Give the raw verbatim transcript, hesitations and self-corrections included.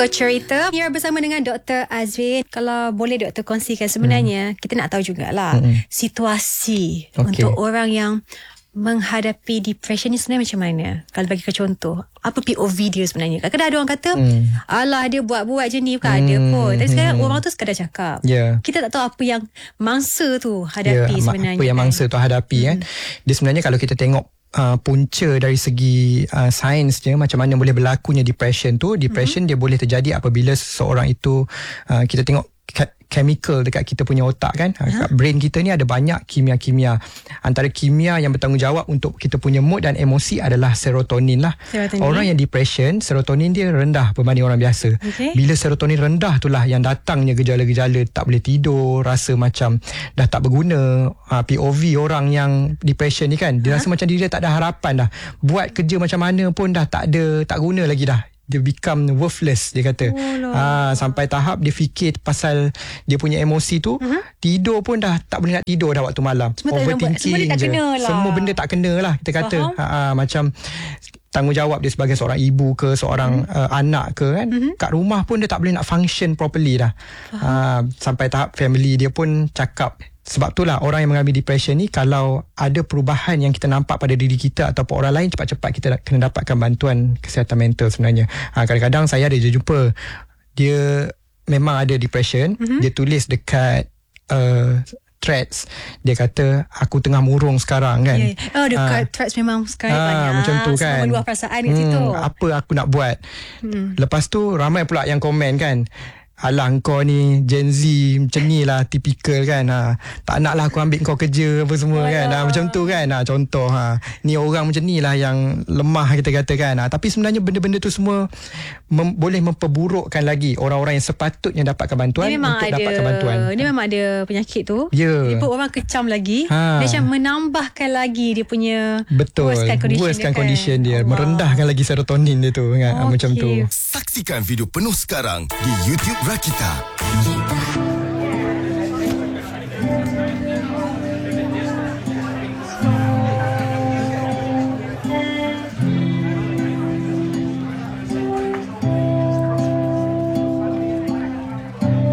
Coach cerita. Ya, bersama dengan Doktor Azwin. Kalau boleh Doktor kongsikan sebenarnya, hmm. kita nak tahu jugalah hmm. situasi okay. untuk orang yang menghadapi depression ni sebenarnya macam mana? Kalau bagi ke contoh, apa P O V dia sebenarnya? Kadang-kadang ada orang kata hmm. alah dia buat-buat je ni, bukan hmm. ada pun. Tapi sekarang hmm. orang tu sekadar cakap, yeah. kita tak tahu apa yang mangsa tu hadapi yeah, sebenarnya. Apa yang kan? mangsa tu hadapi hmm. kan. Dia sebenarnya kalau kita tengok Uh, punca dari segi uh, sainsnya, macam mana boleh berlakunya depression tu. Depression mm-hmm. dia boleh terjadi apabila seseorang itu uh, kita tengok ke- chemical dekat kita punya otak kan, uh-huh. kat brain kita ni ada banyak kimia-kimia. Antara kimia yang bertanggungjawab untuk kita punya mood dan emosi adalah serotonin lah. Serotonin. Orang yang depression, serotonin dia rendah berbanding orang biasa. Okay. Bila serotonin rendah itulah yang datangnya gejala-gejala tak boleh tidur, rasa macam dah tak berguna. ha, P O V orang yang depression ni kan, dia uh-huh. rasa macam diri dia tak ada harapan dah. Buat kerja macam mana pun dah tak ada, tak guna lagi dah. Dia become worthless, dia kata. Oh, ha, sampai tahap dia fikir pasal dia punya emosi tu, uh-huh. tidur pun dah tak boleh nak tidur dah waktu malam. Semua overthinking je. Lah. Semua benda tak kena lah, kita kata. Ha, ha, macam tanggungjawab dia sebagai seorang ibu ke, seorang uh-huh. uh, anak ke kan, uh-huh. kat rumah pun dia tak boleh nak function properly dah. Ha, sampai tahap family dia pun cakap. Sebab itulah orang yang mengalami depression ni, kalau ada perubahan yang kita nampak pada diri kita ataupun orang lain, cepat-cepat kita kena dapatkan bantuan kesihatan mental sebenarnya. Ha, kadang-kadang saya ada je jumpa, dia memang ada depression, mm-hmm. dia tulis dekat uh, threads, dia kata aku tengah murung sekarang kan. Yeah, yeah. Oh, dekat ha. threads memang sekarang ha, banyak macam tu kan. Semua meluah perasaan kat hmm, situ. Apa aku nak buat? Hmm. Lepas tu ramai pula yang komen kan, alah kau ni Gen Z macam ni lah, typical kan. ha, Tak nak lah aku ambil kau kerja apa semua. Alah. kan ha, Macam tu kan. ha, Contoh ha, ni orang macam ni lah yang lemah kita kata kan. ha, Tapi sebenarnya benda-benda tu semua mem- boleh memperburukkan lagi orang-orang yang sepatutnya dapatkan bantuan untuk ada, dapatkan bantuan. Dia memang ada penyakit tu, yeah. dia pun orang kecam lagi, ha. dia macam menambahkan lagi dia punya betul, worst condition, worst dia, kan? condition dia, Allah. merendahkan lagi serotonin dia tu kan? okay. Macam tu. Saksikan video penuh sekarang di YouTube Rakita. Kita